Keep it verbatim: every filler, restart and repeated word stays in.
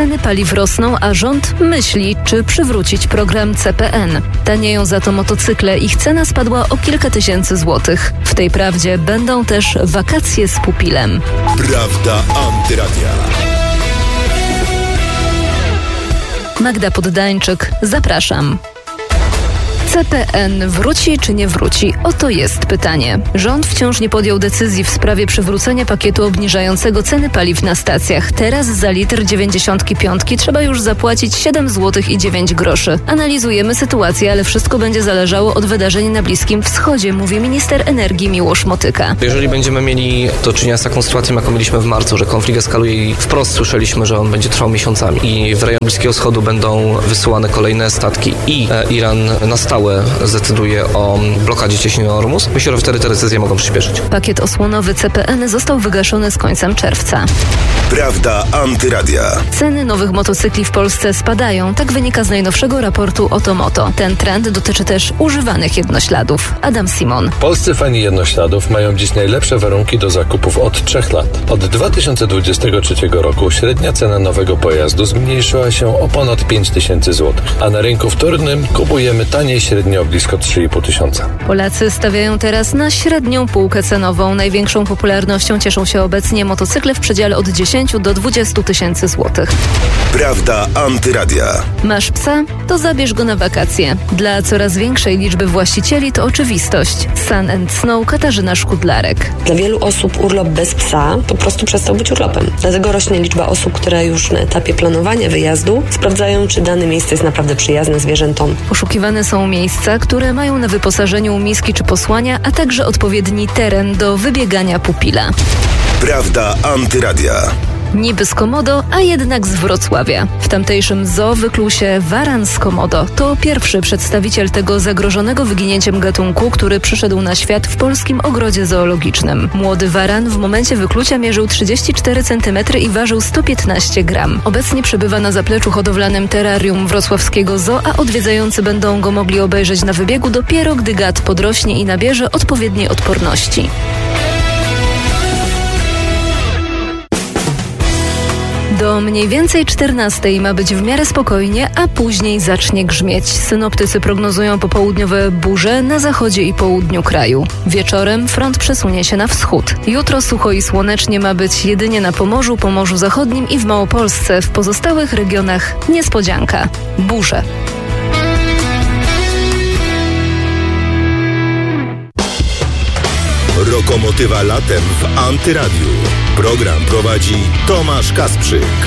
Ceny paliw rosną, a rząd myśli, czy przywrócić program C P N. Tanieją za to motocykle, ich cena spadła o kilka tysięcy złotych. W tej prawdzie będą też wakacje z pupilem. Prawda Antyradia. Magda Poddańczyk, zapraszam. C P N wróci czy nie wróci? Oto jest pytanie. Rząd wciąż nie podjął decyzji w sprawie przywrócenia pakietu obniżającego ceny paliw na stacjach. Teraz za litr dziewięćdziesiątki piątki trzeba już zapłacić siedem złotych i dziewięć groszy. Analizujemy sytuację, ale wszystko będzie zależało od wydarzeń na Bliskim Wschodzie, mówi minister energii Miłosz Motyka. Jeżeli będziemy mieli do czynienia z taką sytuacją, jaką mieliśmy w marcu, że konflikt eskaluje i wprost słyszeliśmy, że on będzie trwał miesiącami i w rejon Bliskiego Wschodu będą wysyłane kolejne statki i e, Iran na stałe zdecyduje o blokadzie cieśniny Ormus, myślę, że wtedy te decyzje mogą przyspieszyć. Pakiet osłonowy C P N został wygaszony z końcem czerwca. Prawda Antyradia. Ceny nowych motocykli w Polsce spadają, tak wynika z najnowszego raportu Otomoto. Ten trend dotyczy też używanych jednośladów. Adam Simon. Polscy fani jednośladów mają dziś najlepsze warunki do zakupów od trzech lat. Od dwa tysiące dwudziestego trzeciego roku średnia cena nowego pojazdu zmniejszyła się o ponad pięć tysięcy złotych, a na rynku wtórnym kupujemy taniej średnio o blisko trzy i pół tysiąca. Polacy stawiają teraz na średnią półkę cenową. Największą popularnością cieszą się obecnie motocykle w przedziale od dziesięciu do dwudziestu tysięcy złotych. Prawda Antyradia. Masz psa? To zabierz go na wakacje. Dla coraz większej liczby właścicieli to oczywistość. Sun and Snow, Katarzyna Szkudlarek. Dla wielu osób urlop bez psa po prostu przestał być urlopem. Dlatego rośnie liczba osób, które już na etapie planowania wyjazdu sprawdzają, czy dane miejsce jest naprawdę przyjazne zwierzętom. Poszukiwane są miejsca, które mają na wyposażeniu miski czy posłania, a także odpowiedni teren do wybiegania pupila. Prawda Antyradia. Niby z Komodo, a jednak z Wrocławia. W tamtejszym zoo wykluł się waran z Komodo. To pierwszy przedstawiciel tego zagrożonego wyginięciem gatunku, który przyszedł na świat w polskim ogrodzie zoologicznym. Młody waran w momencie wyklucia mierzył trzydzieści cztery centymetry i ważył sto piętnaście gram. Obecnie przebywa na zapleczu hodowlanym terrarium wrocławskiego zoo, a odwiedzający będą go mogli obejrzeć na wybiegu dopiero, gdy gad podrośnie i nabierze odpowiedniej odporności. Do mniej więcej czternastej ma być w miarę spokojnie, a później zacznie grzmieć. Synoptycy prognozują popołudniowe burze na zachodzie i południu kraju. Wieczorem front przesunie się na wschód. Jutro sucho i słonecznie ma być jedynie na Pomorzu, Pomorzu Zachodnim i w Małopolsce. W pozostałych regionach niespodzianka. Burze. Lokomotywa latem w Antyradiu. Program prowadzi Tomasz Kasprzyk.